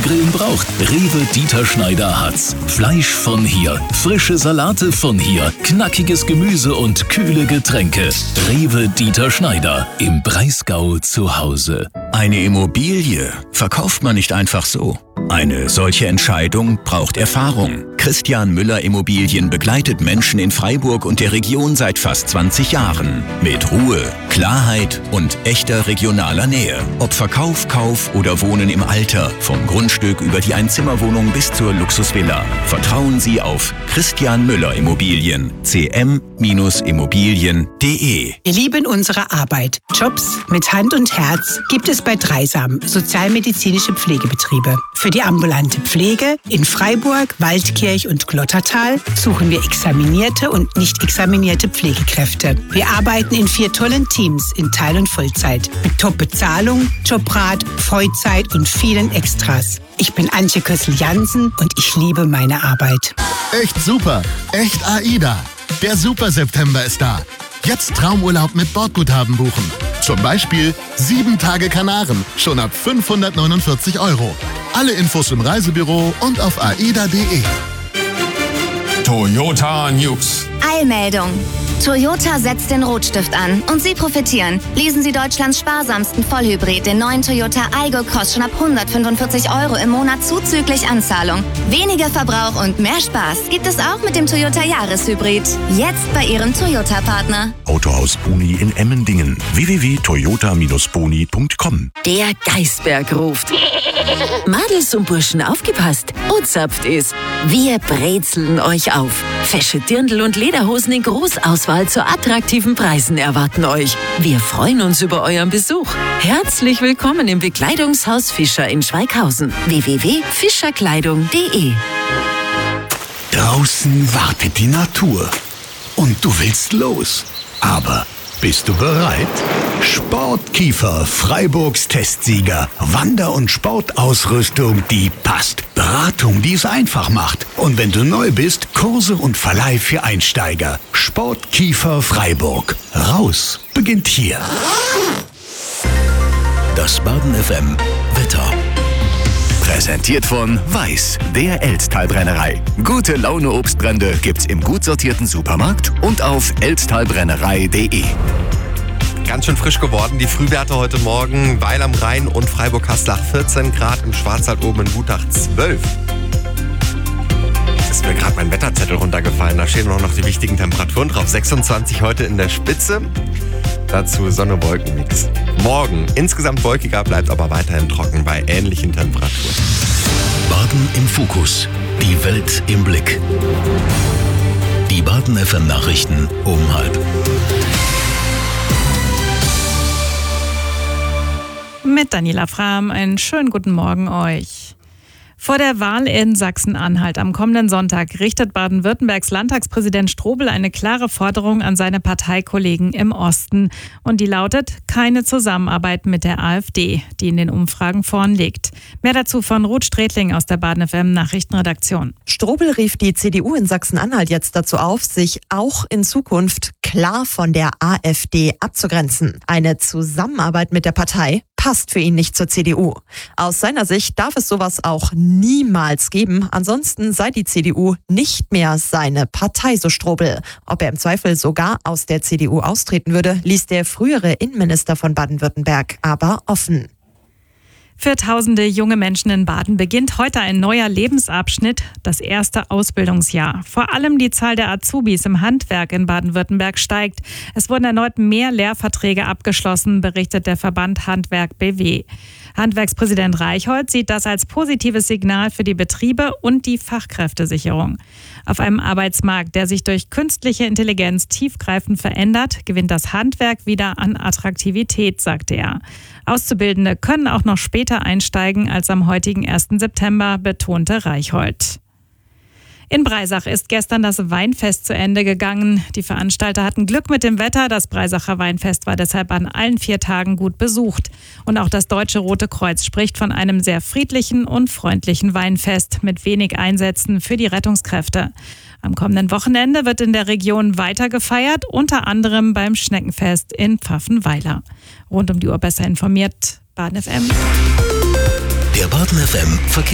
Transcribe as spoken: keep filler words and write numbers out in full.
Grillen braucht, Rewe Dieter Schneider hat's. Fleisch von hier, frische Salate von hier, knackiges Gemüse und kühle Getränke. Rewe Dieter Schneider, im Breisgau zu Hause. Eine Immobilie verkauft man nicht einfach so. Eine solche Entscheidung braucht Erfahrung. Christian Müller Immobilien begleitet Menschen in Freiburg und der Region seit fast zwanzig Jahren. Mit Ruhe, Klarheit und echter regionaler Nähe. Ob Verkauf, Kauf oder Wohnen im Alter. Vom Grundstück über die Einzimmerwohnung bis zur Luxusvilla. Vertrauen Sie auf Christian Müller Immobilien. c m Immobilien punkt d e. Wir lieben unsere Arbeit. Jobs mit Hand und Herz gibt es bei Dreisam, sozialmedizinische Pflegebetriebe. Für die ambulante Pflege in Freiburg, Waldkirch und Glottertal suchen wir examinierte und nicht examinierte Pflegekräfte. Wir arbeiten in vier tollen Teams in Teil- und Vollzeit mit Top-Bezahlung, Jobrat, Vollzeit und vielen Extras. Ich bin Antje Kössel-Jansen und ich liebe meine Arbeit. Echt super, echt AIDA. Der Super September ist da. Jetzt Traumurlaub mit Bordguthaben buchen. Zum Beispiel sieben Tage Kanaren, schon ab fünfhundertneunundvierzig Euro. Alle Infos im Reisebüro und auf aida punkt de. Toyota News. Eilmeldung. Toyota setzt den Rotstift an und Sie profitieren. Lesen Sie Deutschlands sparsamsten Vollhybrid, den neuen Toyota Aygo Cross, schon ab hundertfünfundvierzig Euro im Monat zuzüglich Anzahlung. Weniger Verbrauch und mehr Spaß gibt es auch mit dem Toyota Jahreshybrid. Jetzt bei Ihrem Toyota-Partner. Autohaus Boni in Emmendingen. w w w punkt toyota boni punkt com. Der Geisberg ruft. Madels und Burschen, aufgepasst. Und zapft es. Wir brezeln euch auf. Fesche Dirndl und Lederhosen in Großauswahl zu attraktiven Preisen erwarten euch. Wir freuen uns über euren Besuch. Herzlich willkommen im Bekleidungshaus Fischer in Schweighausen. w w w punkt fischerkleidung punkt de. Draußen wartet die Natur. Und du willst los. Aber bist du bereit? Sportkiefer, Freiburgs Testsieger. Wander- und Sportausrüstung, die passt. Beratung, die es einfach macht. Und wenn du neu bist, Kurse und Verleih für Einsteiger. Sportkiefer Freiburg. Raus beginnt hier. Das Baden F M Wetter. Präsentiert von Weiß, der Elsttalbrennerei. Gute Laune Obstbrände gibt's im gut sortierten Supermarkt und auf elsttalbrennerei punkt de. Ganz schön frisch geworden, die Frühwerte heute Morgen. Weil am Rhein und Freiburg-Haslach vierzehn Grad, im Schwarzwald oben in Wutach zwölf. Ist mir gerade mein Wetterzettel runtergefallen, da stehen auch noch die wichtigen Temperaturen drauf. sechsundzwanzig heute in der Spitze, dazu Sonne-Wolken-Mix. Morgen insgesamt wolkiger, bleibt aber weiterhin trocken bei ähnlichen Temperaturen. Baden im Fokus, die Welt im Blick. Die Baden F M Nachrichten um halb. Mit Daniela Frahm, einen schönen guten Morgen euch. Vor der Wahl in Sachsen-Anhalt am kommenden Sonntag richtet Baden-Württembergs Landtagspräsident Strobel eine klare Forderung an seine Parteikollegen im Osten. Und die lautet: keine Zusammenarbeit mit der AfD, die in den Umfragen vorn liegt. Mehr dazu von Ruth Strätling aus der Baden F M Nachrichtenredaktion. Strobel rief die C D U in Sachsen-Anhalt jetzt dazu auf, sich auch in Zukunft klar von der AfD abzugrenzen. Eine Zusammenarbeit mit der Partei passt für ihn nicht zur C D U. Aus seiner Sicht darf es sowas auch niemals geben. Ansonsten sei die C D U nicht mehr seine Partei, so Strobel. Ob er im Zweifel sogar aus der C D U austreten würde, ließ der frühere Innenminister von Baden-Württemberg aber offen. Für tausende junge Menschen in Baden beginnt heute ein neuer Lebensabschnitt, das erste Ausbildungsjahr. Vor allem die Zahl der Azubis im Handwerk in Baden-Württemberg steigt. Es wurden erneut mehr Lehrverträge abgeschlossen, berichtet der Verband Handwerk B W. Handwerkspräsident Reichholdt sieht das als positives Signal für die Betriebe und die Fachkräftesicherung. Auf einem Arbeitsmarkt, der sich durch künstliche Intelligenz tiefgreifend verändert, gewinnt das Handwerk wieder an Attraktivität, sagte er. Auszubildende können auch noch später einsteigen als am heutigen ersten September, betonte Reichholdt. In Breisach ist gestern das Weinfest zu Ende gegangen. Die Veranstalter hatten Glück mit dem Wetter. Das Breisacher Weinfest war deshalb an allen vier Tagen gut besucht. Und auch das Deutsche Rote Kreuz spricht von einem sehr friedlichen und freundlichen Weinfest mit wenig Einsätzen für die Rettungskräfte. Am kommenden Wochenende wird in der Region weiter gefeiert, unter anderem beim Schneckenfest in Pfaffenweiler. Rund um die Uhr besser informiert, Baden F M. Der Baden F M Verkehr.